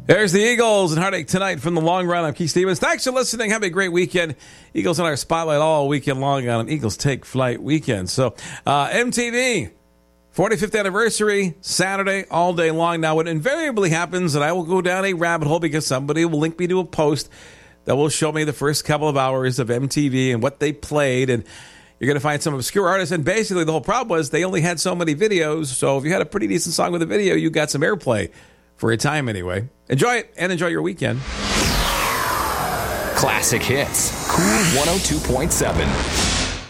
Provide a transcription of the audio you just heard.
There's the Eagles and Heartache Tonight from the Long Run. I'm Keith Stevens. Thanks for listening. Have a great weekend. Eagles on our spotlight all weekend long on an Eagles Take Flight weekend. So, MTV, 45th anniversary, Saturday, all day long. Now, what invariably happens, and I will go down a rabbit hole because somebody will link me to a post that will show me the first couple of hours of MTV and what they played, and you're going to find some obscure artists. And basically, the whole problem was they only had so many videos, so if you had a pretty decent song with a video, you got some airplay. For a time, anyway. Enjoy it, and enjoy your weekend. Classic Hits. Cool 102.7.